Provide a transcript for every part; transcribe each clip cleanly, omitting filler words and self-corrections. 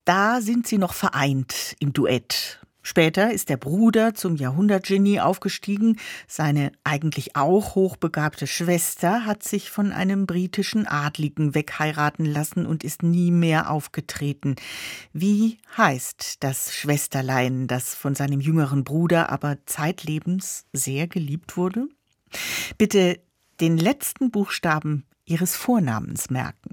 Da sind sie noch vereint im Duett. Später ist der Bruder zum Jahrhundertgenie aufgestiegen. Seine eigentlich auch hochbegabte Schwester hat sich von einem britischen Adligen wegheiraten lassen und ist nie mehr aufgetreten. Wie heißt das Schwesterlein, das von seinem jüngeren Bruder aber zeitlebens sehr geliebt wurde? Bitte den letzten Buchstaben Ihres Vornamens merken.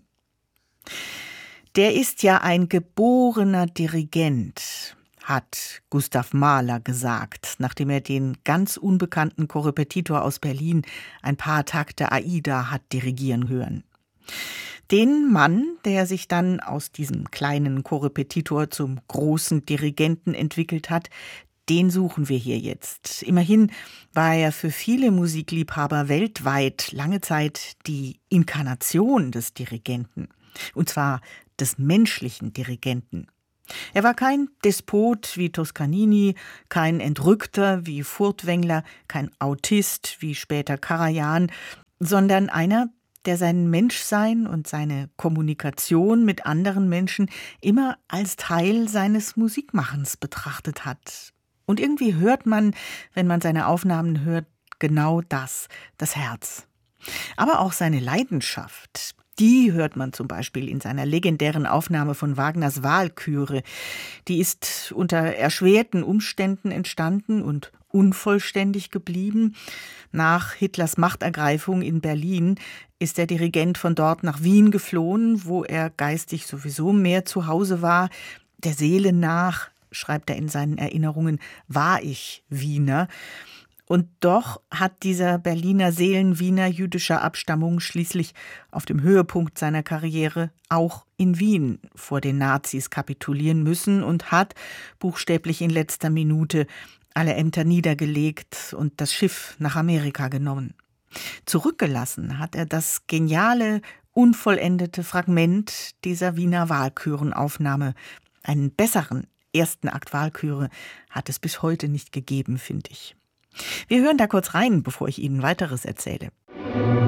Der ist ja ein geborener Dirigent, hat Gustav Mahler gesagt, nachdem er den ganz unbekannten Korrepetitor aus Berlin ein paar Takte Aida hat dirigieren hören. Den Mann, der sich dann aus diesem kleinen Korrepetitor zum großen Dirigenten entwickelt hat, den suchen wir hier jetzt. Immerhin war er für viele Musikliebhaber weltweit lange Zeit die Inkarnation des Dirigenten. Und zwar des menschlichen Dirigenten. Er war kein Despot wie Toscanini, kein Entrückter wie Furtwängler, kein Autist wie später Karajan, sondern einer, der sein Menschsein und seine Kommunikation mit anderen Menschen immer als Teil seines Musikmachens betrachtet hat. Und irgendwie hört man, wenn man seine Aufnahmen hört, genau das Herz. Aber auch seine Leidenschaft, die hört man zum Beispiel in seiner legendären Aufnahme von Wagners Walküre. Die ist unter erschwerten Umständen entstanden und unvollständig geblieben. Nach Hitlers Machtergreifung in Berlin ist der Dirigent von dort nach Wien geflohen, wo er geistig sowieso mehr zu Hause war. Der Seele nach, schreibt er in seinen Erinnerungen, war ich Wiener. Und doch hat dieser Berliner Seelenwiener jüdischer Abstammung schließlich auf dem Höhepunkt seiner Karriere auch in Wien vor den Nazis kapitulieren müssen und hat buchstäblich in letzter Minute alle Ämter niedergelegt und das Schiff nach Amerika genommen. Zurückgelassen hat er das geniale, unvollendete Fragment dieser Wiener Walkürenaufnahme. Einen besseren ersten Akt Walküre hat es bis heute nicht gegeben, finde ich. Wir hören da kurz rein, bevor ich Ihnen weiteres erzähle.